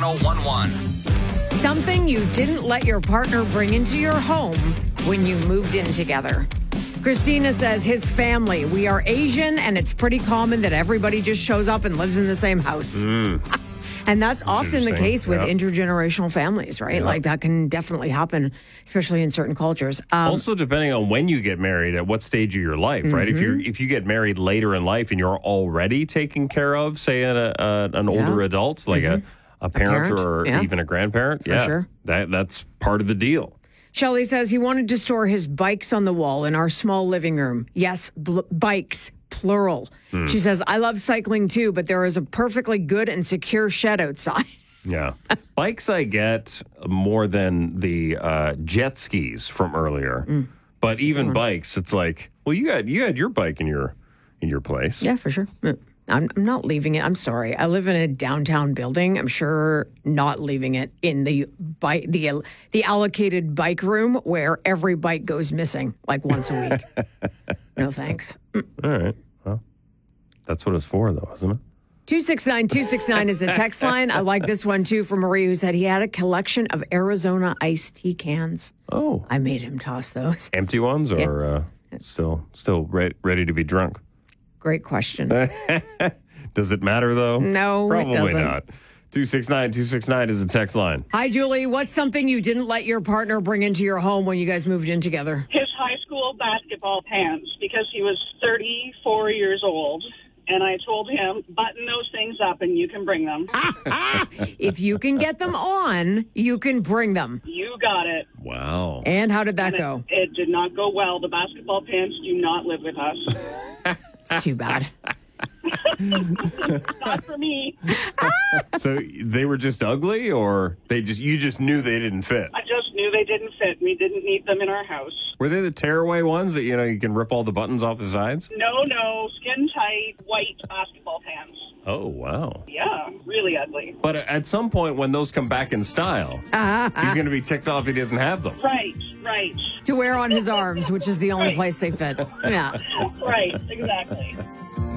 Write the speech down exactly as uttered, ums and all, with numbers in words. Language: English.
one one. Something you didn't let your partner bring into your home when you moved in together. Christina says his family, we are Asian, and it's pretty common that everybody just shows up and lives in the same house. Mm. And that's often the case with Yep. intergenerational families, right? Yep. Like that can definitely happen, especially in certain cultures. Um, Also, depending on when you get married, at what stage of your life, right? If you if you get married later in life and you're already taken care of, say, an, a, an older Yeah. adult, like a, a parent, parent, or yeah. even a grandparent, For yeah, sure. that that's part of the deal. Shelley says he wanted to store his bikes on the wall in our small living room. Yes, bl- bikes, plural. Hmm. She says, I love cycling too, but there is a perfectly good and secure shed outside. Yeah. Bikes I get more than the uh, jet skis from earlier. Mm. But even bikes, it's like, well, you had you had your bike in your in your place. Yeah, for sure. Mm. I'm, I'm not leaving it. I'm sorry. I live in a downtown building. I'm sure not leaving it in the bike, the the allocated bike room where every bike goes missing like once a week. No thanks. Mm. All right. Well, that's what it's for, though, isn't it? two six nine two six nine is the text line. I like this one too from Marie, who said he had a collection of Arizona iced tea cans. Oh, I made him toss those. empty ones or uh, still still re- ready to be drunk? Great question. Does it matter though? No, it probably doesn't. not. Two six nine two six nine is the text line. Hi, Julie. What's something you didn't let your partner bring into your home when you guys moved in together? His high school basketball pants, because he was thirty-four years old. And I told him, button those things up and you can bring them. If you can get them on, you can bring them. You got it. Wow. And how did that And go? It, it did not go well. The basketball pants do not live with us. It's too bad. Not for me. So they were just ugly, or they just you just knew they didn't fit? I just knew they didn't fit. We didn't need them in our house. Were they the tearaway ones that you know you can rip all the buttons off the sides? No, no, skin tight, white basketball pants. Oh wow. Yeah, really ugly. But at some point when those come back in style, he's going to be ticked off he doesn't have them. Right, right, To wear on his arms, which is the only Right. place they fit. Yeah. right, exactly.